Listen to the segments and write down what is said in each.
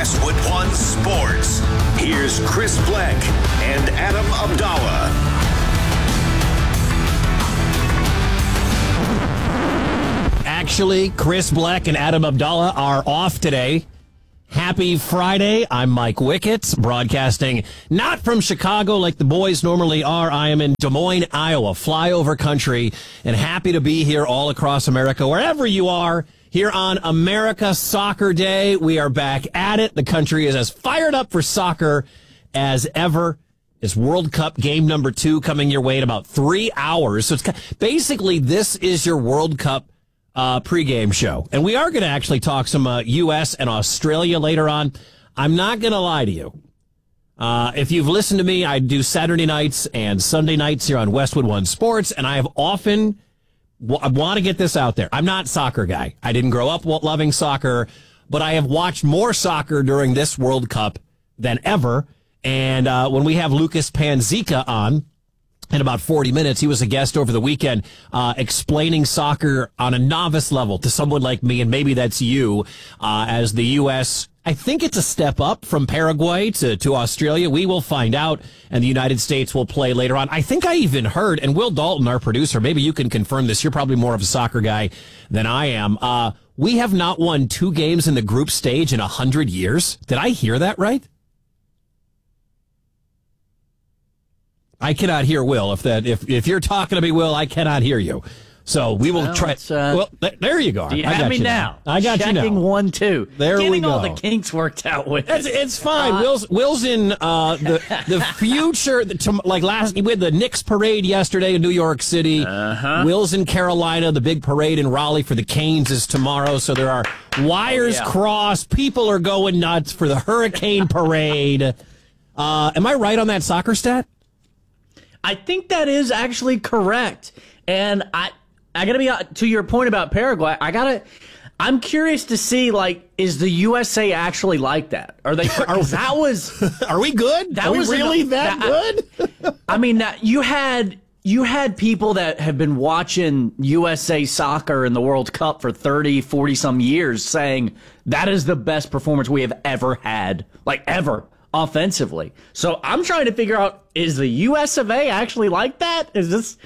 Westwood One Sports. Here's Chris Black and Adam Abdallah. Actually, Chris Black and Adam Abdallah are off today. Happy Friday. I'm Mike Wickett, broadcasting not from Chicago like the boys normally are. I am in Des Moines, Iowa, flyover country, and happy to be here all across America, wherever you are. Here on America Soccer Day, we are back at it. The country is as fired up for soccer as ever. It's World Cup game number 2 coming your way in about 3 hours. So it's basically, this is your World Cup pregame show. And we are going to actually talk some U.S. and Australia later on. I'm not going to lie to you. If you've listened to me, I do Saturday nights and Sunday nights here on Westwood One Sports, and I have often... I want to get this out there. I'm not a soccer guy. I didn't grow up loving soccer, but I have watched more soccer during this World Cup than ever. And when we have Lucas Panzica on in about 40 minutes, he was a guest over the weekend explaining soccer on a novice level to someone like me, and maybe that's you, as the U.S., I think it's a step up from Paraguay to Australia. We will find out, and the United States will play later on. I think I even heard, and Will Dalton, our producer, maybe you can confirm this. You're probably more of a soccer guy than I am. We have not won 2 games in the group stage in 100 years. Did I hear that right? I cannot hear Will. If you're talking to me, Will, I cannot hear you. So we will try. Well, there you go. Do you have me now? I got you now. Checking 1, 2. There we go. Getting all the kinks worked out with it. It's fine. Will's in the future. Like we had the Knicks parade yesterday in New York City. Will's in Carolina. The big parade in Raleigh for the Canes is tomorrow. So there are wires crossed. People are going nuts for the Hurricane parade. Am I right on that soccer stat? I think that is actually correct. And I gotta be to your point about Paraguay. I'm curious to see, like, is the USA actually like that? Are we good? Are we really that good? I mean, you had people that have been watching USA soccer in the World Cup for 30, 40 some years saying that is the best performance we have ever had, like ever, offensively. So I'm trying to figure out, is the US of A actually like that? Is this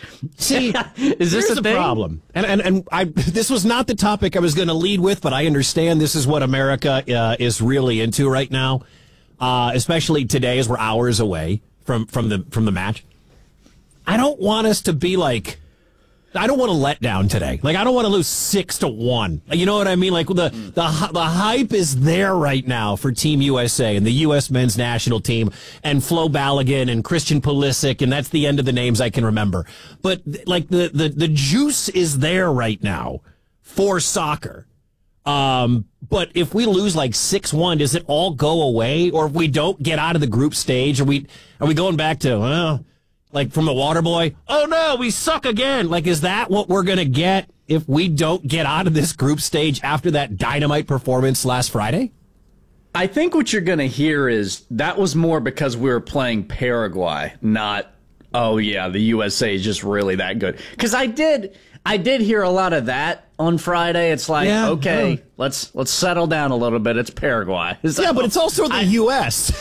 a thing? problem? And this was not the topic I was going to lead with, but I understand this is what America is really into right now, especially today as we're hours away from the match. I don't want us to be like, I don't want to let down today. Like, I don't want to lose 6-1. You know what I mean? Like, the hype is there right now for Team USA and the U.S. men's national team and Flo Balogun and Christian Pulisic, and that's the end of the names I can remember. But, like, the juice is there right now for soccer. But if we lose like 6-1, does it all go away? Or if we don't get out of the group stage, are we going back to, like from the water boy? Oh no, we suck again. Like, is that what we're going to get if we don't get out of this group stage after that dynamite performance last Friday? I think what you're going to hear is that was more because we were playing Paraguay, not, oh yeah, the USA is just really that good. Because I did hear a lot of that on This It's like, okay, let's settle down a little bit. It's Paraguay. So, yeah, but it's also the U.S.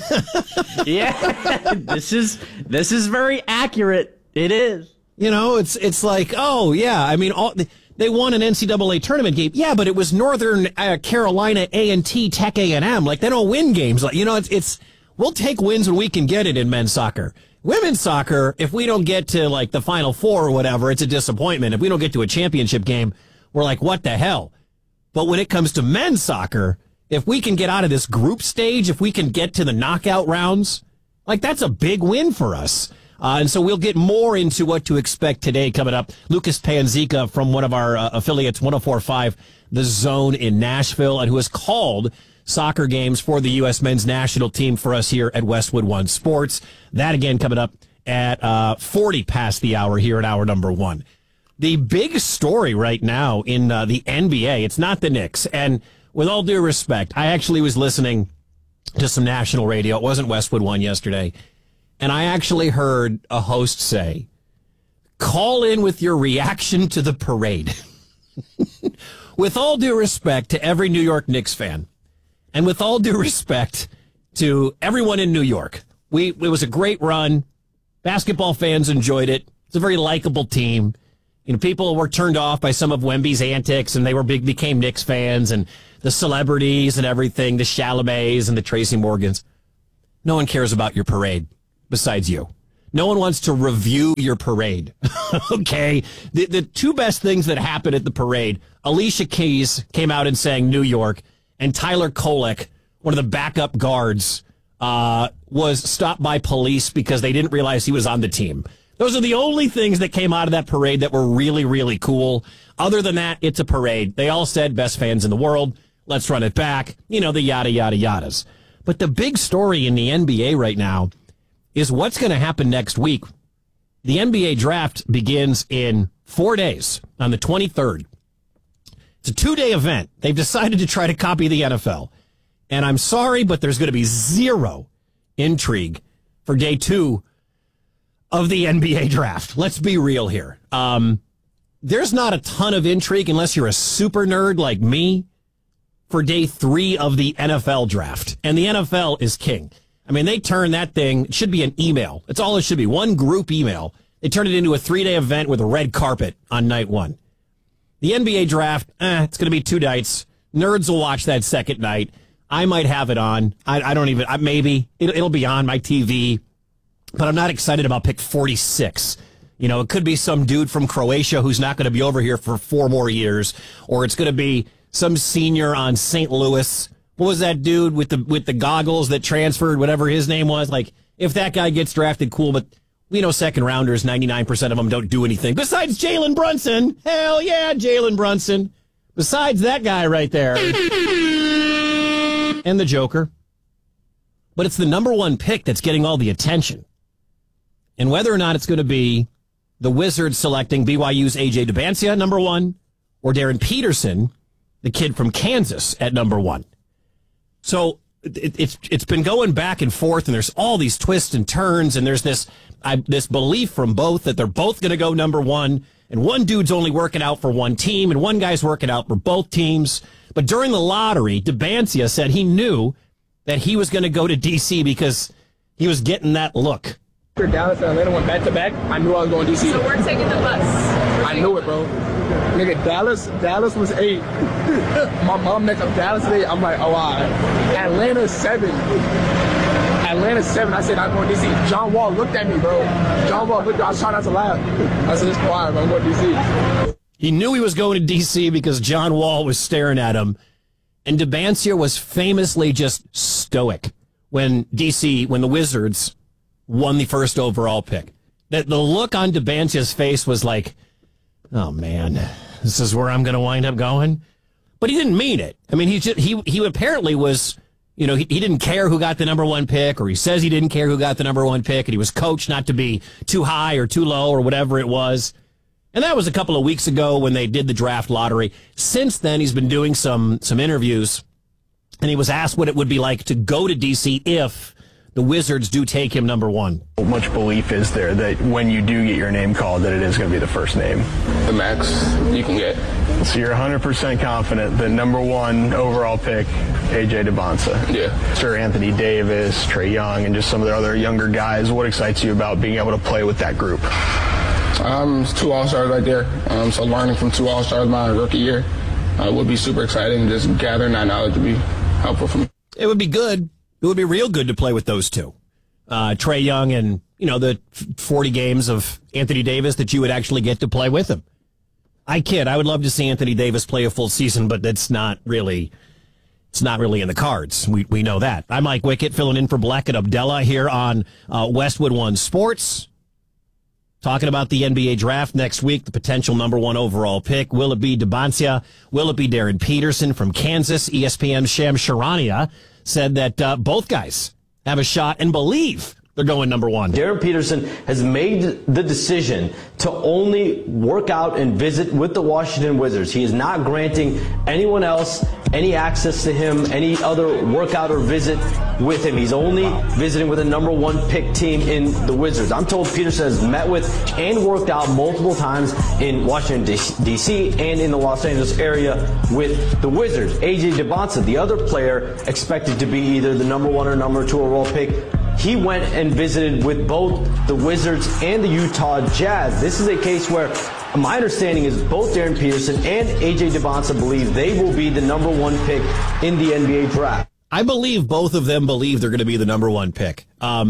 Yeah, this is very accurate. It is. You know, it's like, oh yeah, I mean, they won an NCAA tournament game. Yeah, but it was Northern Carolina A&T Tech A&M. Like, they don't win games. Like, you know, it's we'll take wins when we can get it in men's soccer. Women's soccer, if we don't get to like the Final Four or whatever, it's a disappointment. If we don't get to a championship game, we're like, what the hell? But when it comes to men's soccer, if we can get out of this group stage, if we can get to the knockout rounds, like, that's a big win for us. And so we'll get more into what to expect today coming up. Lucas Panzica from one of our affiliates, 104.5 The Zone in Nashville, and who has called soccer games for the U.S. men's national team for us here at Westwood One Sports. That again coming up at 40 past the hour here at hour number 1. The big story right now in the NBA, it's not the Knicks. And with all due respect, I actually was listening to some national radio. It wasn't Westwood One yesterday. And I actually heard a host say, call in with your reaction to the parade. With all due respect to every New York Knicks fan, And with all due respect to everyone in New York, it was a great run. Basketball fans enjoyed it. It's a very likable team. People were turned off by some of Wemby's antics, and they became Knicks fans, and the celebrities and everything, the Chalamets and the Tracy Morgans. No one cares about your parade besides you. No one wants to review your parade. Okay? The two best things that happened at the parade, Alicia Keys came out and sang New York, and Tyler Kolek, one of the backup guards, was stopped by police because they didn't realize he was on the team. Those are the only things that came out of that parade that were really, really cool. Other than that, it's a parade. They all said best fans in the world. Let's run it back. The yada, yada, yadas. But the big story in the NBA right now is what's going to happen next week. The NBA draft begins in 4 days on the 23rd. It's a 2-day event. They've decided to try to copy the NFL. And I'm sorry, but there's going to be zero intrigue for day 2 of the NBA draft. Let's be real here. There's not a ton of intrigue unless you're a super nerd like me for day 3 of the NFL draft. And the NFL is king. I mean, they turn that thing, it should be an email. That's all it should be, one group email. They turn it into a 3-day event with a red carpet on night 1. The NBA draft, it's going to be 2 nights. Nerds will watch that second night. I might have it on. I don't even, maybe. It'll be on my TV. But I'm not excited about pick 46. It could be some dude from Croatia who's not going to be over here for 4 more years. Or it's going to be some senior on St. Louis. What was that dude with the goggles that transferred, whatever his name was? Like, if that guy gets drafted, cool. But we know second rounders, 99% of them don't do anything. Besides Jalen Brunson. Hell yeah, Jalen Brunson. Besides that guy right there. And the Joker. But it's the number 1 pick that's getting all the attention. And whether or not it's going to be the Wizards selecting BYU's A.J. Demancia, number 1, or Darren Peterson, the kid from Kansas, at number 1. So it's been going back and forth, and there's all these twists and turns, and there's this belief from both that they're both going to go number 1, and one dude's only working out for one team, and one guy's working out for both teams. But during the lottery, Demancia said he knew that he was going to go to D.C. because he was getting that look. Dallas and Atlanta went back-to-back. I knew I was going to D.C. So we're taking the bus. I knew it, bro. Nigga, Dallas was 8. My mom next up Dallas today. I'm like, oh, all right. Atlanta 7. I said, I'm going to D.C. John Wall looked at me, bro. John Wall looked at me. I was trying not to laugh. I said, it's quiet, bro. I'm going to D.C. He knew he was going to D.C. because John Wall was staring at him. And Demancia was famously just stoic when the Wizards won the first overall pick. The look on Demancia's face was like, oh man, this is where I'm going to wind up going. But he didn't mean it. I mean, he apparently was, he didn't care who got the number 1 pick, or he says he didn't care who got the number 1 pick, and he was coached not to be too high or too low or whatever it was. And that was a couple of weeks ago when they did the draft lottery. Since then, he's been doing some interviews, and he was asked what it would be like to go to D.C. if the Wizards do take him number 1. How much belief is there that when you do get your name called that it is going to be the first name? The max you can get. So you're 100% confident that number 1 overall pick, A.J. Demancia. Yeah. Sir Anthony Davis, Trae Young, and just some of the other younger guys. What excites you about being able to play with that group? It's 2 All-Stars right there. So learning from 2 All-Stars my rookie year would be super exciting. Just gathering that knowledge would be helpful for me. It would be good. It would be real good to play with those two. Trae Young and, the 40 games of Anthony Davis that you would actually get to play with him. I kid. I would love to see Anthony Davis play a full season, but it's not really in the cards. We know that. I'm Mike Wickett, filling in for Black and Abdallah here on Westwood One Sports. Talking about the NBA draft next week, the potential number 1 overall pick. Will it be Demancia? Will it be Darren Peterson from Kansas? ESPN's Shams Charania said that both guys have a shot and believe they're going number one. Darren Peterson has made the decision to only work out and visit with the Washington Wizards. He is not granting anyone else any access to him, any other workout or visit with him. He's only visiting with a number one pick team in the Wizards. I'm told Peterson has met with and worked out multiple times in Washington, D.C. and in the Los Angeles area with the Wizards. A.J. Dybantsa, the other player expected to be either the number one or number two overall pick, he went and visited with both the Wizards and the Utah Jazz. This is a case where my understanding is both Darren Peterson and A.J. Dybantsa believe they will be the number one pick in the NBA draft. I believe both of them believe they're going to be the number one pick.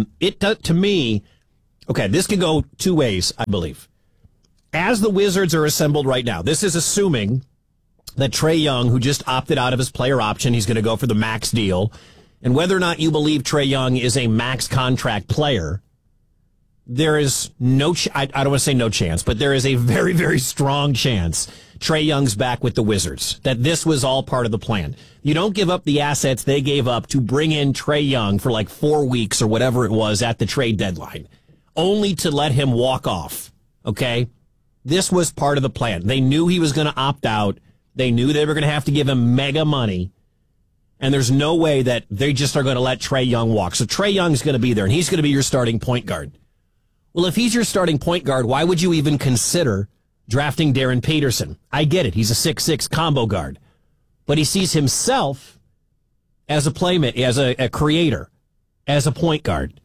To me, okay, this can go two ways, I believe. As the Wizards are assembled right now, this is assuming that Trae Young, who just opted out of his player option, he's going to go for the max deal. And whether or not you believe Trae Young is a max contract player, there is I don't want to say no chance, but there is a very, very strong chance Trae Young's back with the Wizards, that this was all part of the plan. You don't give up the assets they gave up to bring in Trae Young for like 4 weeks or whatever it was at the trade deadline, only to let him walk off, okay? This was part of the plan. They knew he was going to opt out. They knew they were going to have to give him mega money. And there's no way that they just are going to let Trae Young walk. So Trae Young's going to be there, and he's going to be your starting point guard. Well, if he's your starting point guard, why would you even consider drafting Darren Peterson? I get it. He's a 6'6" combo guard. But he sees himself as a playmate, as a creator, as a point guard.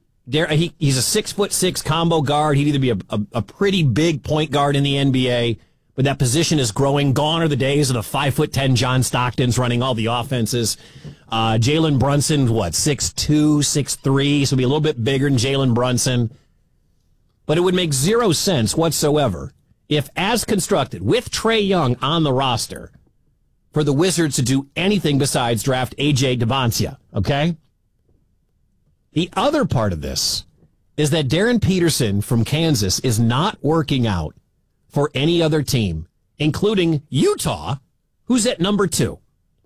He's a 6'6" combo guard. He'd either be a pretty big point guard in the NBA, but that position is growing. Gone are the days of the 5'10" John Stocktons running all the offenses. Jalen Brunson, 6'2", 6'3", so he'll be a little bit bigger than Jalen Brunson. But it would make zero sense whatsoever if, as constructed, with Trae Young on the roster, for the Wizards to do anything besides draft A.J. Dybantsa, okay? The other part of this is that Darren Peterson from Kansas is not working out for any other team, including Utah, who's at number 2.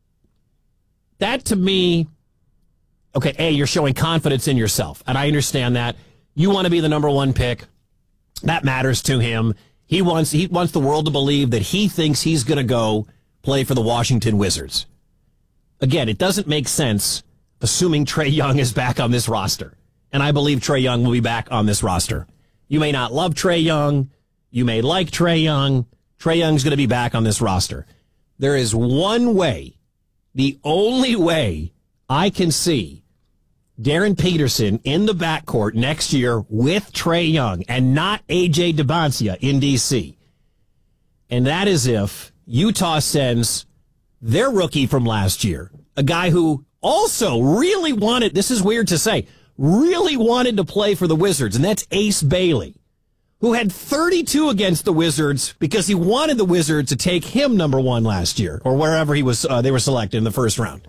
That, to me, okay, A, you're showing confidence in yourself, and I understand that. You want to be the number one pick. That matters to him. He wants the world to believe that he thinks he's going to go play for the Washington Wizards. Again, it doesn't make sense assuming Trae Young is back on this roster. And I believe Trae Young will be back on this roster. You may not love Trae Young. You may like Trae Young. Trae Young's going to be back on this roster. There is one way, the only way I can see Darren Peterson in the backcourt next year with Trae Young and not A.J. Dybantsa in D.C. And that is if Utah sends their rookie from last year, a guy who also really wanted, this is weird to say, really wanted to play for the Wizards, and that's Ace Bailey, who had 32 against the Wizards because he wanted the Wizards to take him number 1 last year, or wherever he was. They were selected in the first round.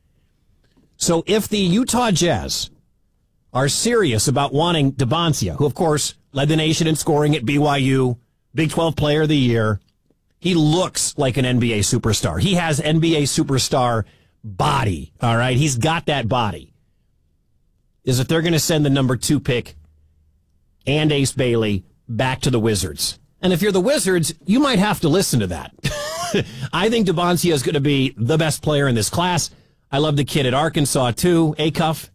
So if the Utah Jazz are serious about wanting Dybantsa, who, of course, led the nation in scoring at BYU, Big 12 Player of the Year, he looks like an NBA superstar. He has NBA superstar body, all right? He's got that body. Is if they're going to send the number 2 pick and Ace Bailey back to the Wizards. And if you're the Wizards, you might have to listen to that. I think Dybantsa is going to be the best player in this class. I love the kid at Arkansas, too, Acuff.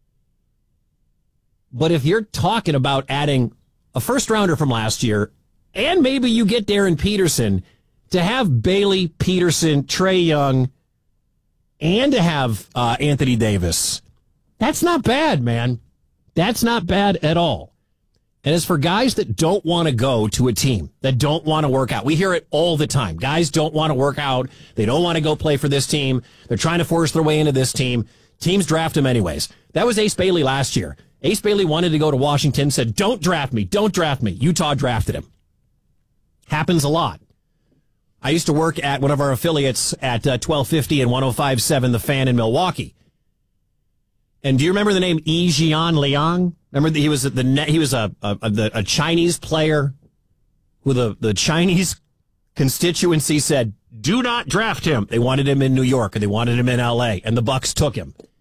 But if you're talking about adding a first-rounder from last year, and maybe you get Darren Peterson, to have Bailey, Peterson, Trae Young, and to have Anthony Davis, that's not bad, man. That's not bad at all. And as for guys that don't want to go to a team, that don't want to work out, we hear it all the time. Guys don't want to work out. They don't want to go play for this team. They're trying to force their way into this team. Teams draft them anyways. That was Ace Bailey last year. Ace Bailey wanted to go to Washington, said, don't draft me, don't draft me. Utah drafted him. Happens a lot. I used to work at one of our affiliates at 1250 and 105.7 The Fan in Milwaukee. And do you remember the name Yi Jian Liang? Remember he was a Chinese player who the Chinese constituency said, do not draft him. They wanted him in New York, or they wanted him in L.A., and the Bucks took him.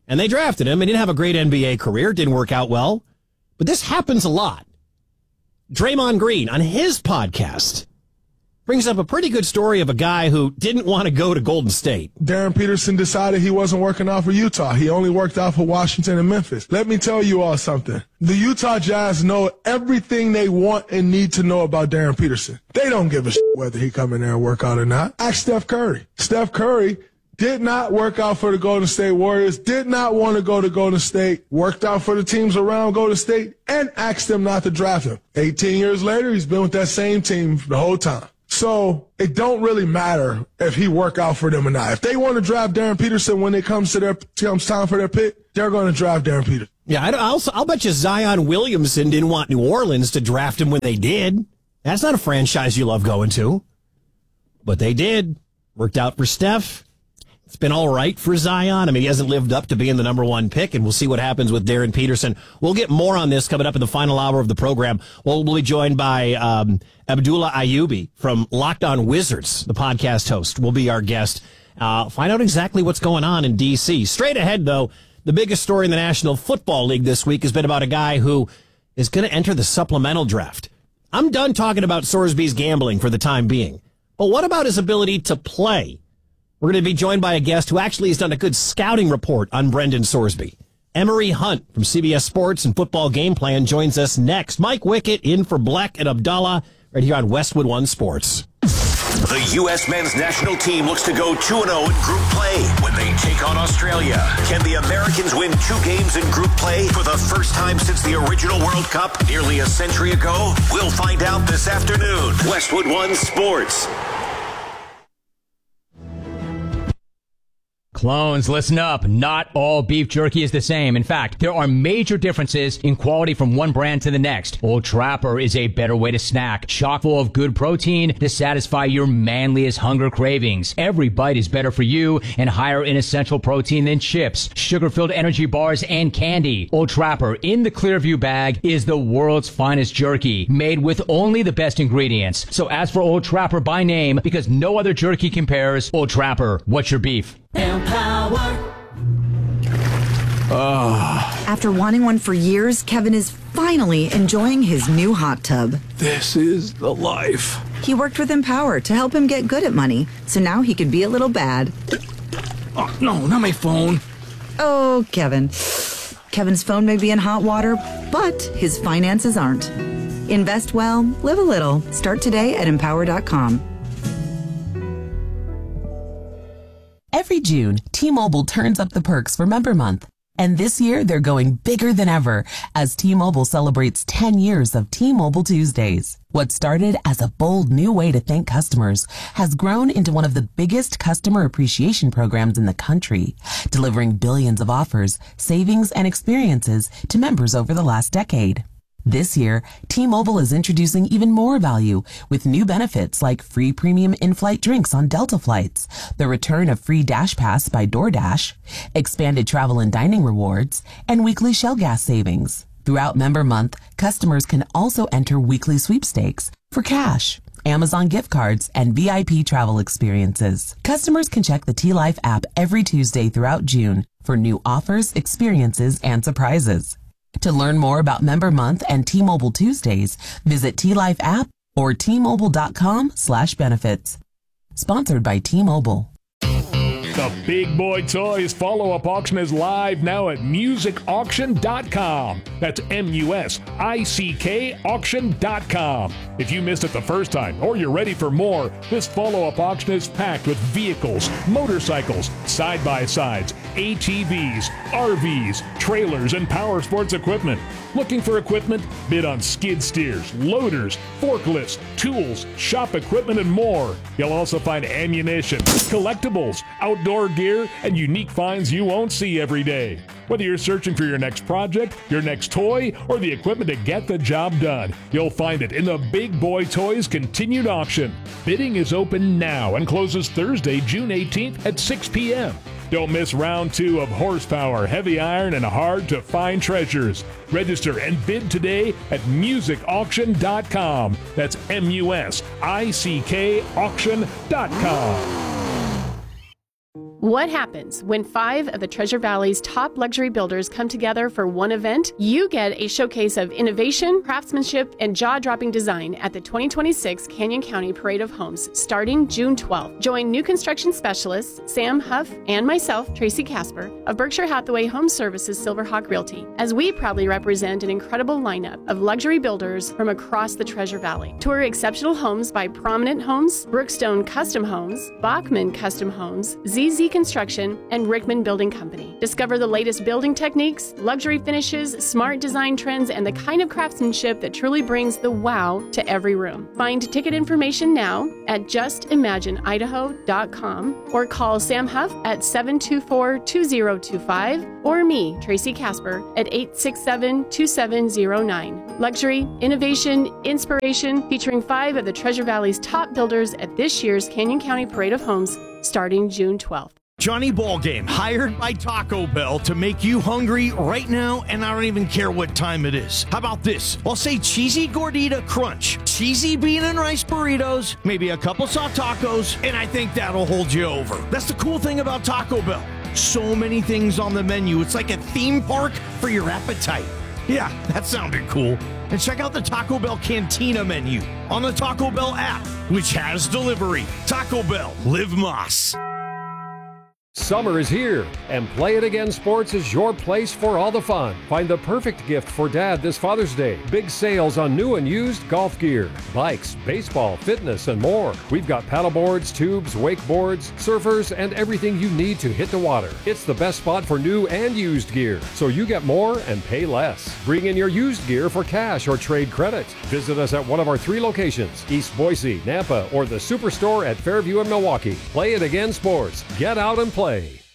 And they drafted him. He didn't have a great NBA career. Didn't work out well. But this happens a lot. Draymond Green, on his podcast, brings up a pretty good story of a guy who didn't want to go to Golden State. Darren Peterson decided he wasn't working out for Utah. He only worked out for Washington and Memphis. Let me tell you all something. The Utah Jazz know everything they want and need to know about Darren Peterson. They don't give a shit whether he come in there and work out or not. Ask Steph Curry. Steph Curry did not work out for the Golden State Warriors, did not want to go to Golden State, worked out for the teams around Golden State, and asked them not to draft him. 18 years later, he's been with that same team the whole time. So it don't really matter if he work out for them or not. If they want to draft Darren Peterson when it comes time for their pick, they're going to draft Darren Peterson. Yeah, I'll bet you Zion Williamson didn't want New Orleans to draft him when they did. That's not a franchise you love going to. But they did. Worked out for Steph. It's been all right for Zion. I mean, he hasn't lived up to being the number one pick, and we'll see what happens with Darren Peterson. We'll get more on this coming up in the final hour of the program. We'll be joined by Abdullah Ayyubi from Locked On Wizards, the podcast host, will be our guest. Find out exactly what's going on in D.C. Straight ahead, though, the biggest story in the National Football League this week has been about a guy who is going to enter the supplemental draft. I'm done talking about Sorsby's gambling for the time being. But what about his ability to play? We're going to be joined by a guest who actually has done a good scouting report on Brendan Sorsby. Emery Hunt from CBS Sports and Football Game Plan joins us next. Mike Wickett in for Black and Abdallah right here on Westwood One Sports. The U.S. men's national team looks to go 2-0 in group play when they take on Australia. Can the Americans win 2 games in group play for the first time since the original World Cup nearly a century ago? We'll find out this afternoon. Westwood One Sports. Clones, listen up. Not all beef jerky is the same. In fact, there are major differences in quality from one brand to the next. Old Trapper is a better way to snack, chock full of good protein to satisfy your manliest hunger cravings. Every bite is better for you and higher in essential protein than chips, sugar-filled energy bars, and candy. Old Trapper in the Clearview bag is the world's finest jerky, made with only the best ingredients. So ask for Old Trapper by name because no other jerky compares. Old Trapper, what's your beef? Empower. After wanting one for years, Kevin is finally enjoying his new hot tub. This is the life. He worked with Empower to help him get good at money, so now he could be a little bad. Oh, no, not my phone. Oh, Kevin. Kevin's phone may be in hot water, but his finances aren't. Invest well, live a little. Start today at Empower.com. Every June, T-Mobile turns up the perks for Member Month. And this year, they're going bigger than ever as T-Mobile celebrates 10 years of T-Mobile Tuesdays. What started as a bold new way to thank customers has grown into one of the biggest customer appreciation programs in the country, delivering billions of offers, savings, and experiences to members over the last decade. This year, T-Mobile is introducing even more value with new benefits like free premium in-flight drinks on Delta flights, the return of free Dash Pass by DoorDash, expanded travel and dining rewards, and weekly Shell gas savings. Throughout Member Month, customers can also enter weekly sweepstakes for cash, Amazon gift cards, and VIP travel experiences. Customers can check the T-Life app every Tuesday throughout June for new offers, experiences, and surprises. To learn more about Member Month and T-Mobile Tuesdays, visit T-Life app or T-Mobile.com/benefits. Sponsored by T-Mobile. The Big Boy Toys follow-up auction is live now at musicauction.com. That's MUSICK auction.com. If you missed it the first time or you're ready for more, this follow-up auction is packed with vehicles, motorcycles, side-by-sides, ATVs, RVs, trailers, and power sports equipment. Looking for equipment? Bid on skid steers, loaders, forklifts, tools, shop equipment, and more. You'll also find ammunition, collectibles, outdoor gear, and unique finds you won't see every day. Whether you're searching for your next project, your next toy, or the equipment to get the job done, you'll find it in the Big Boy Toys Continued Auction. Bidding is open now and closes Thursday, June 18th at 6 p.m. Don't miss round 2 of horsepower, heavy iron, and hard-to-find treasures. Register and bid today at musicauction.com. That's MUSICK auction.com. What happens when 5 of the Treasure Valley's top luxury builders come together for one event? You get a showcase of innovation, craftsmanship, and jaw-dropping design at the 2026 Canyon County Parade of Homes starting June 12th. Join new construction specialists Sam Huff and myself, Tracy Casper, of Berkshire Hathaway Home Services Silverhawk Realty, as we proudly represent an incredible lineup of luxury builders from across the Treasure Valley. Tour exceptional homes by Prominent Homes, Brookstone Custom Homes, Bachman Custom Homes, ZZ Construction, and Rickman Building Company. Discover the latest building techniques, luxury finishes, smart design trends, and the kind of craftsmanship that truly brings the wow to every room. Find ticket information now at justimagineidaho.com or call Sam Huff at 724-2025 or me, Tracy Casper, at 867-2709. Luxury, innovation, inspiration, featuring 5 of the Treasure Valley's top builders at this year's Canyon County Parade of Homes starting June 12th. Johnny Ballgame, hired by Taco Bell to make you hungry right now, and I don't even care what time it is. How about this? I'll say cheesy gordita crunch, cheesy bean and rice burritos, maybe a couple soft tacos, and I think that'll hold you over. That's the cool thing about Taco Bell. So many things on the menu. It's like a theme park for your appetite. Yeah, that sounded cool. And check out the Taco Bell Cantina menu on the Taco Bell app, which has delivery. Taco Bell, live Moss. Summer is here, and Play It Again Sports is your place for all the fun. Find the perfect gift for Dad this Father's Day. Big sales on new and used golf gear, bikes, baseball, fitness, and more. We've got paddleboards, tubes, wakeboards, surfers, and everything you need to hit the water. It's the best spot for new and used gear, so you get more and pay less. Bring in your used gear for cash or trade credit. Visit us at one of our 3 locations, East Boise, Nampa, or the Superstore at Fairview in Milwaukee. Play It Again Sports. Get out and play.